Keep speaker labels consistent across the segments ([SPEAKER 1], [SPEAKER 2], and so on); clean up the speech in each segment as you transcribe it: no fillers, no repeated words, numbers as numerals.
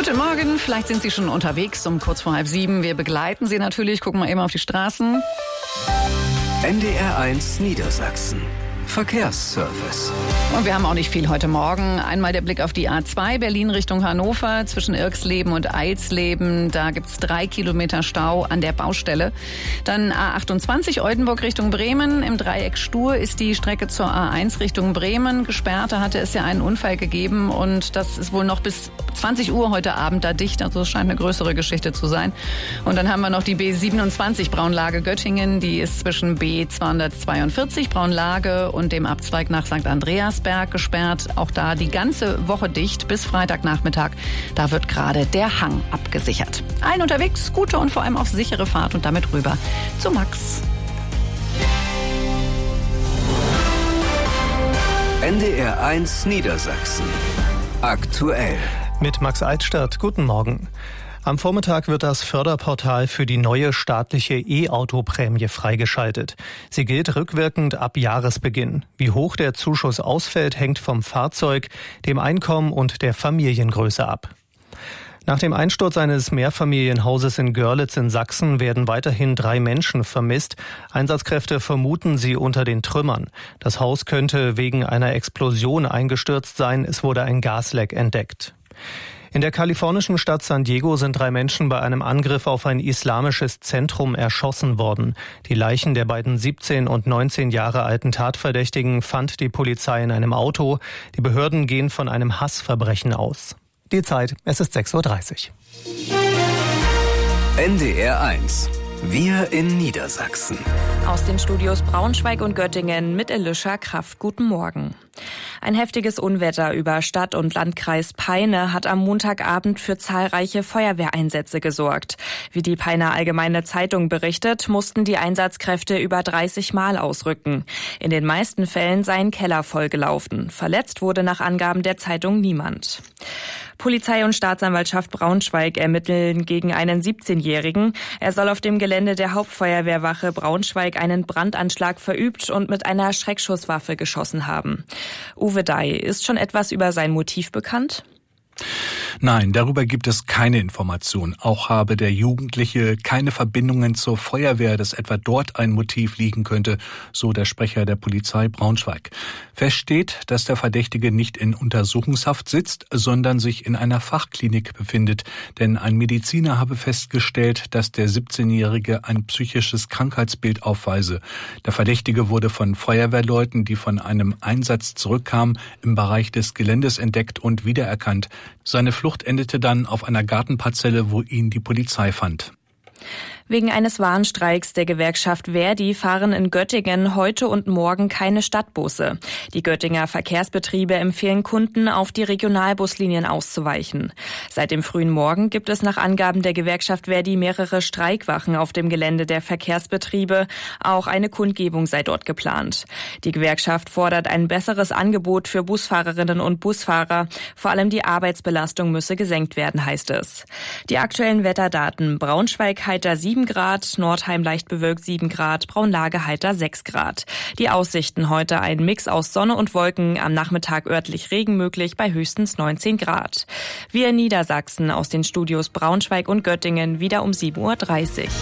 [SPEAKER 1] Guten Morgen, vielleicht sind Sie schon unterwegs um kurz vor 6:30. Wir begleiten Sie natürlich, gucken mal eben auf die Straßen.
[SPEAKER 2] NDR1 Niedersachsen. Verkehrsservice.
[SPEAKER 1] Und wir haben auch nicht viel heute Morgen. Einmal der Blick auf die A2 Berlin Richtung Hannover zwischen Irxleben und Eilsleben. Da gibt's 3 Kilometer Stau an der Baustelle. Dann A28 Oldenburg Richtung Bremen. Im Dreieck Stur ist die Strecke zur A1 Richtung Bremen gesperrt. Da hatte es ja einen Unfall gegeben und das ist wohl noch bis 20 Uhr heute Abend da dicht. Also es scheint eine größere Geschichte zu sein. Und dann haben wir noch die B27 Braunlage Göttingen. Die ist zwischen B242 Braunlage und dem Abzweig nach St. Andreasberg gesperrt. Auch da die ganze Woche dicht bis Freitagnachmittag. Da wird gerade der Hang abgesichert. Allen unterwegs, gute und vor allem auch sichere Fahrt und damit rüber zu Max.
[SPEAKER 2] NDR1 Niedersachsen. Aktuell.
[SPEAKER 3] Mit Max Eitstadt. Guten Morgen. Am Vormittag wird das Förderportal für die neue staatliche E-Auto-Prämie freigeschaltet. Sie gilt rückwirkend ab Jahresbeginn. Wie hoch der Zuschuss ausfällt, hängt vom Fahrzeug, dem Einkommen und der Familiengröße ab. Nach dem Einsturz eines Mehrfamilienhauses in Görlitz in Sachsen werden weiterhin 3 Menschen vermisst. Einsatzkräfte vermuten sie unter den Trümmern. Das Haus könnte wegen einer Explosion eingestürzt sein. Es wurde ein Gasleck entdeckt. In der kalifornischen Stadt San Diego sind 3 Menschen bei einem Angriff auf ein islamisches Zentrum erschossen worden. Die Leichen der beiden 17 und 19 Jahre alten Tatverdächtigen fand die Polizei in einem Auto. Die Behörden gehen von einem Hassverbrechen aus. Die Zeit, es ist 6:30 Uhr.
[SPEAKER 2] NDR1. Wir in Niedersachsen.
[SPEAKER 4] Aus den Studios Braunschweig und Göttingen mit Elisha Kraft. Guten Morgen. Ein heftiges Unwetter über Stadt- und Landkreis Peine hat am Montagabend für zahlreiche Feuerwehreinsätze gesorgt. Wie die Peiner Allgemeine Zeitung berichtet, mussten die Einsatzkräfte über 30 Mal ausrücken. In den meisten Fällen seien Keller vollgelaufen. Verletzt wurde nach Angaben der Zeitung niemand. Polizei und Staatsanwaltschaft Braunschweig ermitteln gegen einen 17-Jährigen. Er soll auf dem Gelände der Hauptfeuerwehrwache Braunschweig einen Brandanschlag verübt und mit einer Schreckschusswaffe geschossen haben. Uwe Dey, ist schon etwas über sein Motiv bekannt?
[SPEAKER 5] Nein, darüber gibt es keine Information. Auch habe der Jugendliche keine Verbindungen zur Feuerwehr, dass etwa dort ein Motiv liegen könnte, so der Sprecher der Polizei Braunschweig. Fest steht, dass der Verdächtige nicht in Untersuchungshaft sitzt, sondern sich in einer Fachklinik befindet. Denn ein Mediziner habe festgestellt, dass der 17-Jährige ein psychisches Krankheitsbild aufweise. Der Verdächtige wurde von Feuerwehrleuten, die von einem Einsatz zurückkamen, im Bereich des Geländes entdeckt und wiedererkannt. Seine Flucht endete dann auf einer Gartenparzelle, wo ihn die Polizei fand.
[SPEAKER 4] Wegen eines Warnstreiks der Gewerkschaft Verdi fahren in Göttingen heute und morgen keine Stadtbusse. Die Göttinger Verkehrsbetriebe empfehlen Kunden, auf die Regionalbuslinien auszuweichen. Seit dem frühen Morgen gibt es nach Angaben der Gewerkschaft Verdi mehrere Streikwachen auf dem Gelände der Verkehrsbetriebe. Auch eine Kundgebung sei dort geplant. Die Gewerkschaft fordert ein besseres Angebot für Busfahrerinnen und Busfahrer. Vor allem die Arbeitsbelastung müsse gesenkt werden, heißt es. Die aktuellen Wetterdaten: Braunschweig heiter 7 Grad, Nordheim leicht bewölkt 7 Grad, Braunlage heiter 6 Grad. Die Aussichten heute ein Mix aus Sonne und Wolken, am Nachmittag örtlich Regen möglich bei höchstens 19 Grad. Wir in Niedersachsen aus den Studios Braunschweig und Göttingen wieder um 7:30 Uhr.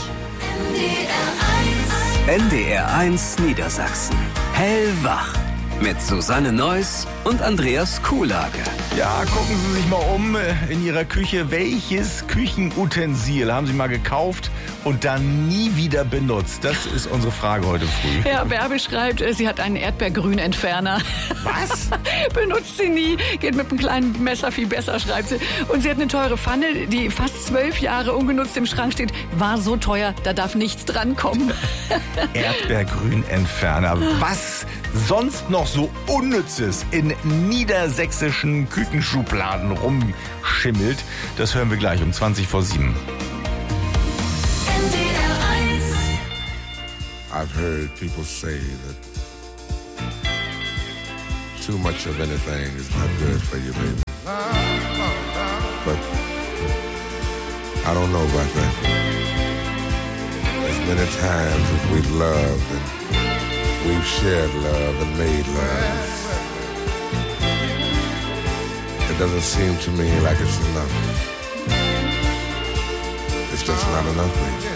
[SPEAKER 2] NDR1 Niedersachsen. Hellwach. Mit Susanne Neuss und Andreas Kuhlage.
[SPEAKER 6] Ja, gucken Sie sich mal um in Ihrer Küche. Welches Küchenutensil haben Sie mal gekauft und dann nie wieder benutzt? Das ist unsere Frage heute früh.
[SPEAKER 1] Ja, Bärbel schreibt, sie hat einen Erdbeergrünentferner.
[SPEAKER 6] Was?
[SPEAKER 1] Benutzt sie nie, geht mit einem kleinen Messer viel besser, schreibt sie. Und sie hat eine teure Pfanne, die fast 12 Jahre ungenutzt im Schrank steht. War so teuer, da darf nichts drankommen.
[SPEAKER 6] Erdbeergrünentferner. Was sonst noch so Unnützes in niedersächsischen Küchenschubladen rumschimmelt, das hören wir gleich um 7:20.
[SPEAKER 7] I've heard people say that too much of anything is not good for you, baby. But I don't know about that. As many times as we've loved and we've shared love and made love, it doesn't seem to me like it's enough. just not enough for you.